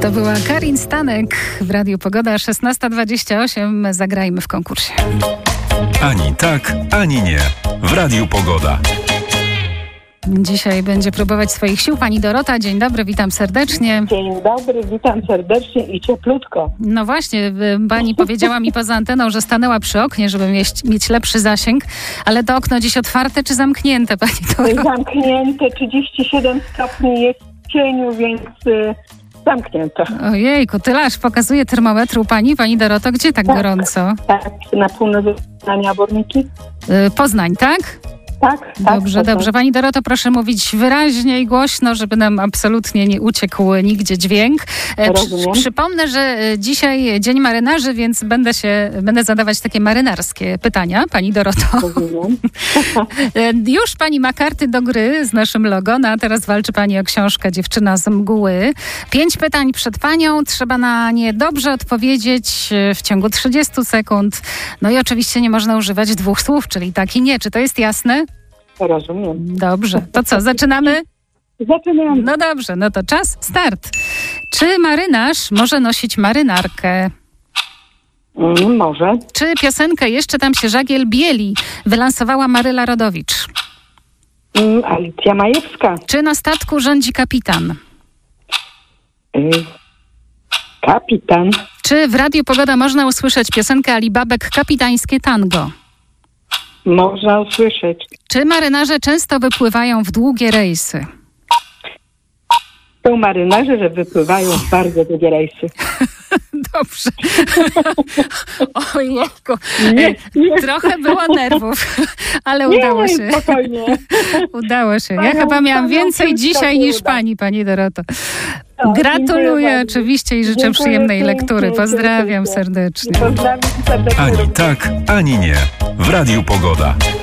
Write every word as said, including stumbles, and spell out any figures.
To była Karin Stanek w Radiu Pogoda, szesnasta dwadzieścia osiem. Zagrajmy w konkursie. Ani tak, ani nie. W Radiu Pogoda. Dzisiaj będzie próbować swoich sił pani Dorota. Dzień dobry, witam serdecznie. Dzień dobry, witam serdecznie i cieplutko. No właśnie, pani powiedziała mi poza anteną, że stanęła przy oknie, żeby mieć, mieć lepszy zasięg, ale to okno dziś otwarte czy zamknięte, pani Dorota? Zamknięte, trzydzieści siedem stopni jest w cieniu, więc y, zamknięte. Ojejku, tyle aż pokazuje termometr u pani, pani Doroto, gdzie tak, tak gorąco? Tak, na północy Poznania, Borniki. Y, Poznań, tak? Tak, tak. Dobrze, tak, dobrze. tak. Pani Doroto, proszę mówić wyraźnie i głośno, żeby nam absolutnie nie uciekł nigdzie dźwięk. E, Rozumiem. Przy, przypomnę, że e, dzisiaj Dzień Marynarzy, więc będę się, będę zadawać takie marynarskie pytania, pani Doroto. Rozumiem. E, Już pani ma karty do gry z naszym logo, no a teraz walczy pani o książkę Dziewczyna z mgły. Pięć pytań przed panią, trzeba na nie dobrze odpowiedzieć e, w ciągu trzydziestu sekund. No i oczywiście nie można używać dwóch słów, czyli tak i nie. Czy to jest jasne? Rozumiem. Dobrze. To co, zaczynamy? Zaczynamy. No dobrze, no to czas, start. Czy marynarz może nosić marynarkę? Mm, może. Czy piosenkę Jeszcze tam się żagiel bieli wylansowała Maryla Rodowicz? Mm, Alicja Majewska. Czy na statku rządzi kapitan? Y, kapitan. Czy w Radiu Pogoda można usłyszeć piosenkę Alibabek Kapitańskie Tango? Można usłyszeć. Czy marynarze często wypływają w długie rejsy? Są marynarze, że wypływają w bardzo długie rejsy. Dobrze. Ojejku. Nie, nie. Trochę było nerwów, ale Nie, udało się. spokojnie. Udało się. Ja Panią- chyba miałam panią więcej wszystko dzisiaj się niż uda. pani, pani Doroto. No, Gratuluję dziękuję bardzo. oczywiście i życzę Dziękuję przyjemnej pięknie, lektury. Pozdrawiam dziękuję. serdecznie. Pozdrawiam serdecznie. Ani tak, ani nie. W Radiu Pogoda.